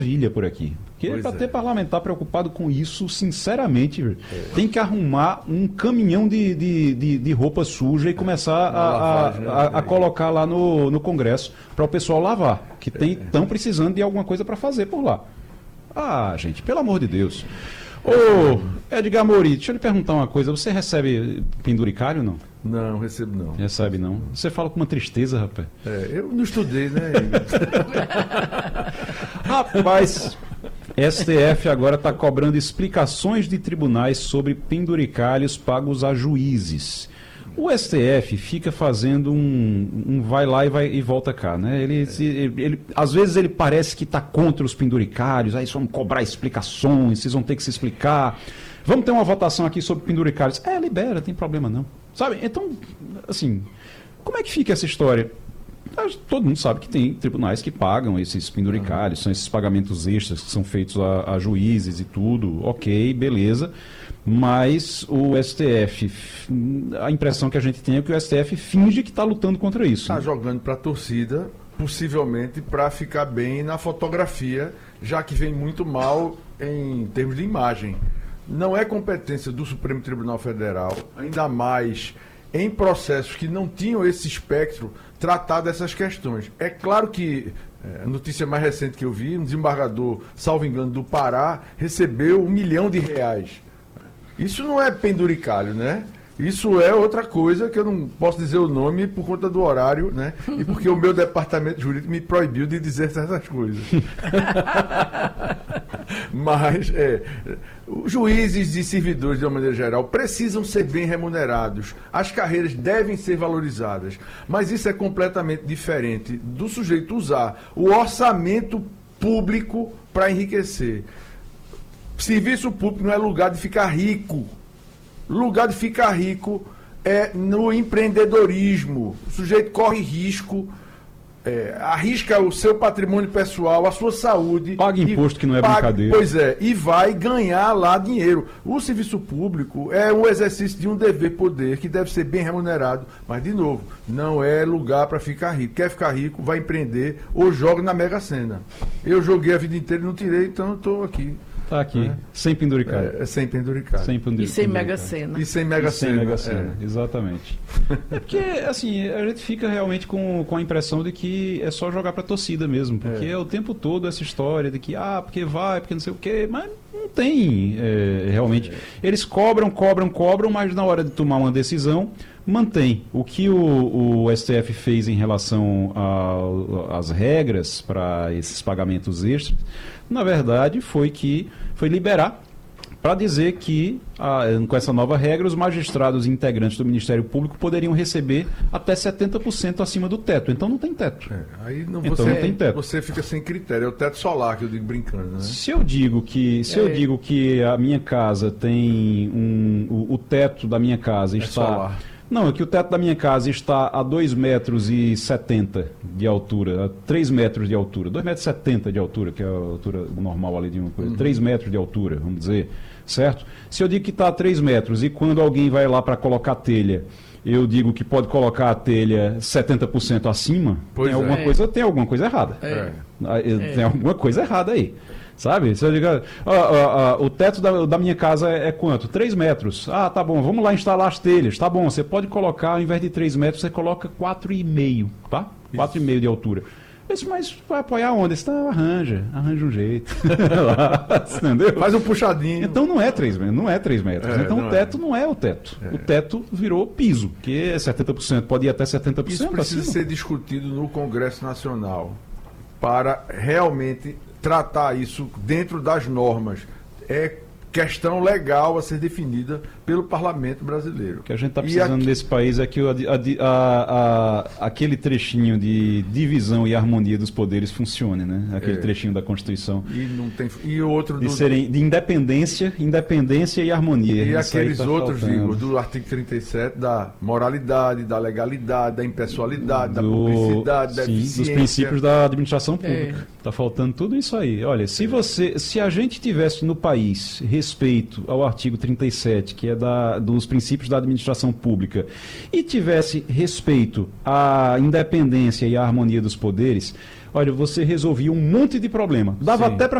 maravilha por aqui. Porque para ter parlamentar preocupado com isso, sinceramente, tem que arrumar um caminhão de roupa suja e começar a colocar lá no Congresso para o pessoal lavar, que estão precisando de alguma coisa para fazer por lá. Ah, gente, pelo amor de Deus. Ô, Edgar Mouri, deixa eu lhe perguntar uma coisa. Você recebe penduricário, não? Não, recebo não. Recebe não? Você fala com uma tristeza, rapaz. Eu não estudei, né? Rapaz, STF agora está cobrando explicações de tribunais sobre penduricalhos pagos a juízes. O STF fica fazendo um vai lá e volta cá, né? Às vezes ele parece que está contra os penduricários, aí vão cobrar explicações, vocês vão ter que se explicar. Vamos ter uma votação aqui sobre penduricários. Libera, tem problema não. Sabe? Então, assim, como é que fica essa história? Todo mundo sabe que tem tribunais que pagam esses penduricários, são esses pagamentos extras que são feitos a juízes e tudo, ok, beleza. Mas o STF, a impressão que a gente tem é que o STF finge que está lutando contra isso. Está jogando para a torcida, possivelmente para ficar bem na fotografia, já que vem muito mal em termos de imagem. Não é competência do Supremo Tribunal Federal, ainda mais em processos que não tinham esse espectro, tratar dessas questões. É claro que a notícia mais recente que eu vi, um desembargador, salvo engano, do Pará, recebeu R$1 milhão. Isso não é penduricalho, né? Isso é outra coisa que eu não posso dizer o nome por conta do horário, né? E porque o meu departamento jurídico me proibiu de dizer essas coisas. Mas os juízes e servidores, de uma maneira geral, precisam ser bem remunerados. As carreiras devem ser valorizadas. Mas isso é completamente diferente do sujeito usar o orçamento público para enriquecer. Serviço público não é lugar de ficar rico. Lugar de ficar rico é no empreendedorismo. O sujeito corre risco, arrisca o seu patrimônio pessoal, a sua saúde. Paga imposto que não é brincadeira. Pois é, e vai ganhar lá dinheiro. O serviço público é um exercício de um dever-poder que deve ser bem remunerado. Mas, de novo, não é lugar para ficar rico. Quer ficar rico, vai empreender ou joga na Mega Sena. Eu joguei a vida inteira e não tirei, então estou aqui. Está aqui, sem penduricário. Sem penduricário. E sem Mega Sena. E sem Mega Sena. Exatamente. É porque, assim, a gente fica realmente com a impressão de que é só jogar para a torcida mesmo. Porque é o tempo todo essa história de que, porque vai, porque não sei o quê, mas não tem realmente. Eles cobram, mas na hora de tomar uma decisão, mantém. O que o STF fez em relação às regras para esses pagamentos extras, na verdade, foi liberar para dizer que, com essa nova regra, os magistrados integrantes do Ministério Público poderiam receber até 70% acima do teto. Então não tem teto. Aí não tem teto. Você fica sem critério. É o teto solar que eu digo brincando, né? Se eu digo que a minha casa tem o teto da minha casa está... solar. Não, é que o teto da minha casa está a 2,70 metros de altura, a 3 metros de altura, 2,70 metros de altura, que é a altura normal ali de uma coisa, 3 metros de altura, vamos dizer, certo? Se eu digo que está a 3 metros e quando alguém vai lá para colocar telha, eu digo que pode colocar a telha 70% acima, tem alguma coisa errada. Tem alguma coisa errada aí. Sabe? Se eu digo, o teto da minha casa é quanto? 3 metros. Tá bom, vamos lá instalar as telhas. Tá bom, você pode colocar, ao invés de 3 metros, você coloca 4,5, tá? 4,5 de altura. Mas vai apoiar onde? Você arranja um jeito. Entendeu? Faz um puxadinho. Então não é 3 metros. Não é 3 metros. Então o teto não é o teto. O teto virou piso, que é 70%, pode ir até 70%. Isso precisa ser discutido no Congresso Nacional para realmente tratar isso dentro das normas. É questão legal a ser definida pelo Parlamento brasileiro. O que a gente está precisando nesse país é que aquele trechinho de divisão e harmonia dos poderes funcione, né? Aquele trechinho da Constituição. E outro de independência e harmonia. E aqueles outros, Igor, do artigo 37, da moralidade, da legalidade, da impessoalidade, da publicidade, da eficiência. Dos princípios da administração pública. Está faltando tudo isso aí. Olha, se a gente tivesse no país respeito ao artigo 37, que é dos princípios da administração pública, e tivesse respeito à independência e à harmonia dos poderes, olha, você resolvia um monte de problema. Dava Sim. até para